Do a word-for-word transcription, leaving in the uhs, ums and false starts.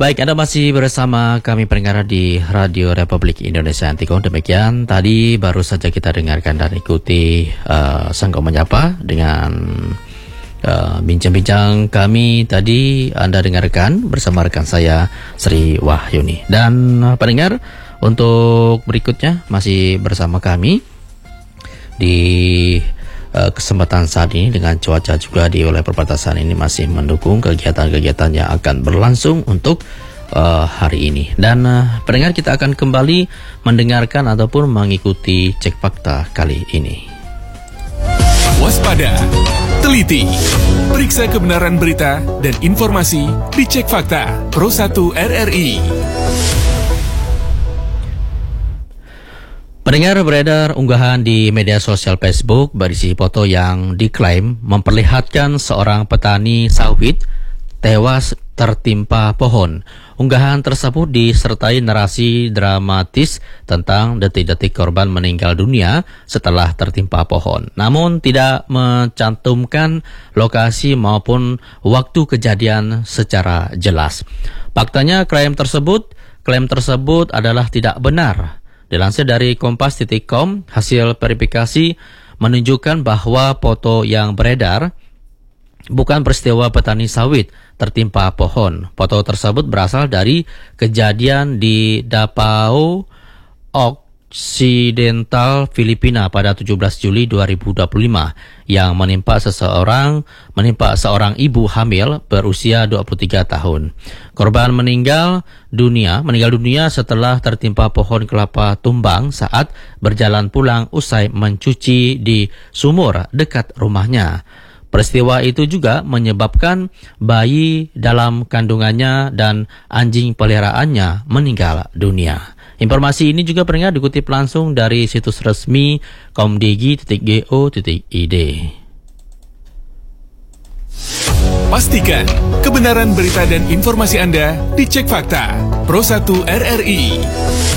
Baik, Anda masih bersama kami pendengar di Radio Republik Indonesia Antiko. Demikian tadi baru saja kita dengarkan dan ikuti uh, Sangko Menyapa dengan uh, bincang-bincang kami tadi Anda dengarkan bersama rekan saya Sri Wahyuni. Dan uh, pendengar, untuk berikutnya masih bersama kami di uh, kesempatan saat ini dengan cuaca juga di wilayah perbatasan ini masih mendukung kegiatan-kegiatan yang akan berlangsung untuk uh, hari ini. Dan uh, pendengar, kita akan kembali mendengarkan ataupun mengikuti cek fakta kali ini. Waspada, teliti, periksa kebenaran berita dan informasi di Cek Fakta Pro satu R R I. Pendengar, beredar unggahan di media sosial Facebook berisi foto yang diklaim memperlihatkan seorang petani sawit tewas tertimpa pohon. Unggahan tersebut disertai narasi dramatis tentang detik-detik korban meninggal dunia setelah tertimpa pohon. Namun tidak mencantumkan lokasi maupun waktu kejadian secara jelas. Faktanya klaim tersebut, klaim tersebut adalah tidak benar. Dilansir dari kompas titik com, hasil verifikasi menunjukkan bahwa foto yang beredar bukan peristiwa petani sawit tertimpa pohon. Foto tersebut berasal dari kejadian di Davao Occidental, Filipina pada tujuh belas Juli dua ribu dua puluh lima yang menimpa seseorang menimpa seorang ibu hamil berusia dua puluh tiga tahun. Korban meninggal dunia meninggal dunia setelah tertimpa pohon kelapa tumbang saat berjalan pulang usai mencuci di sumur dekat rumahnya. Peristiwa itu juga menyebabkan bayi dalam kandungannya dan anjing peliharaannya meninggal dunia. Informasi ini juga pernah dikutip langsung dari situs resmi komdigi titik go titik id. Pastikan kebenaran berita dan informasi Anda di Cek Fakta Pro satu R R I.